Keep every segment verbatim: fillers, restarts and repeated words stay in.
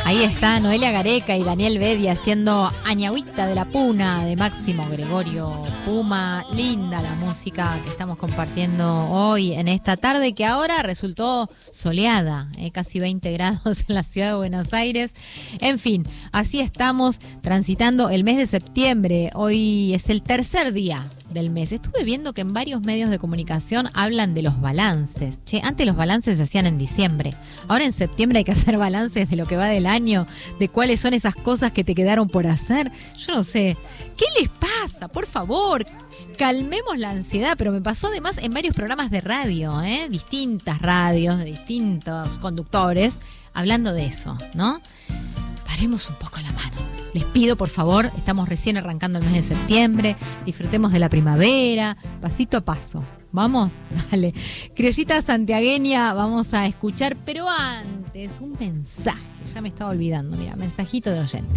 Ahí está Noelia Gareca y Daniel Bedi haciendo Añagüita de la Puna de Máximo Gregorio Puma. Linda la música que estamos compartiendo hoy en esta tarde que ahora resultó soleada, eh, casi veinte grados en la ciudad de Buenos Aires. En fin, así estamos transitando el mes de septiembre. Hoy es el tercer día del mes. Estuve viendo que en varios medios de comunicación hablan de los balances. Che, antes los balances se hacían en diciembre. Ahora en septiembre hay que hacer balances de lo que va del año, de cuáles son esas cosas que te quedaron por hacer. Yo no sé. ¿Qué les pasa? Por favor, calmemos la ansiedad. Pero me pasó además en varios programas de radio, ¿eh? Distintas radios, de distintos conductores, hablando de eso, ¿no? Paremos un poco la mano. Les pido, por favor, estamos recién arrancando el mes de septiembre, disfrutemos de la primavera, pasito a paso. ¿Vamos? Dale. Criollita santiagueña, vamos a escuchar, pero antes, un mensaje. Ya me estaba olvidando, mira, mensajito de oyente.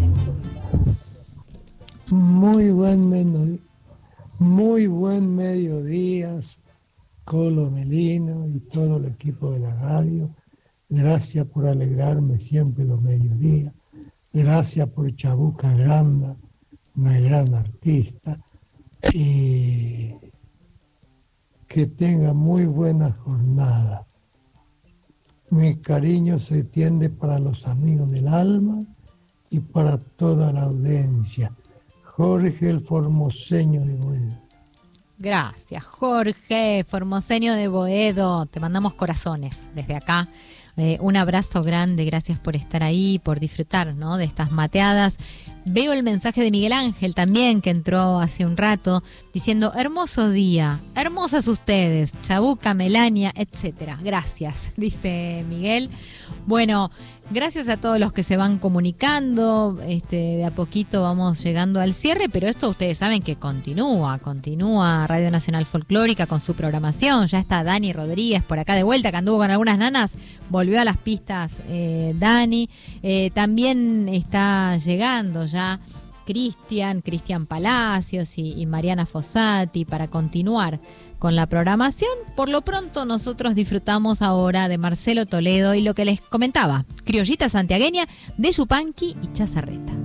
Muy buen mediodía, muy buen mediodía, Colo Melino y todo el equipo de la radio. Gracias por alegrarme siempre los mediodías. Gracias por Chabuca Granda, una gran artista, y que tenga muy buena jornada. Mi cariño se tiende para los amigos del alma y para toda la audiencia. Jorge el Formoseño de Boedo. Gracias, Jorge, Formoseño de Boedo. Te mandamos corazones desde acá. Eh, un abrazo grande, gracias por estar ahí, por disfrutar, ¿no?, de estas mateadas. Veo el mensaje de Miguel Ángel también, que entró hace un rato, diciendo, hermoso día, hermosas ustedes, Chabuca, Melania, etcétera. Gracias, dice Miguel. Bueno, gracias a todos los que se van comunicando, este, de a poquito vamos llegando al cierre, pero esto ustedes saben que continúa, continúa Radio Nacional Folclórica con su programación. Ya está Dani Rodríguez por acá de vuelta, que anduvo con algunas nanas, volvió a las pistas eh, Dani. Eh, también está llegando ya Cristian, Cristian Palacios y, y Mariana Fossati para continuar con la programación. Por lo pronto nosotros disfrutamos ahora de Marcelo Toledo y lo que les comentaba, criollita santiagueña de Yupanqui y Chazarreta.